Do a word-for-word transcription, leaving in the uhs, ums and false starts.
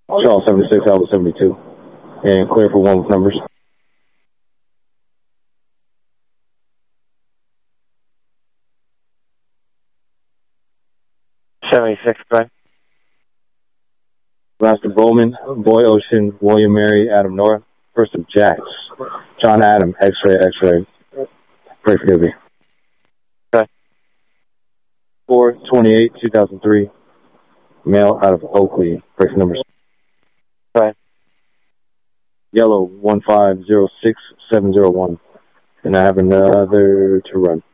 Charles seventy-six, Alpha seventy-two. And clear for one with numbers. seventy-six, bye. Master Bowman, Boy Ocean, William Mary, Adam Nora. First of Jacks. John Adam, X-ray, X-ray. Pray for Doobie. Okay. four twenty-eight, two thousand three. Male out of Oakley. Pray for numbers. Okay. Yellow, one five zero six seven zero one. And I have another to run.